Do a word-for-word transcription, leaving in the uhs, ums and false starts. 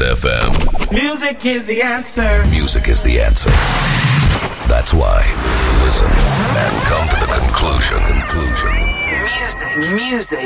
F M. Music is the answer. Music is the answer. That's why. Listen and come to the conclusion. Conclusion. Music. Music.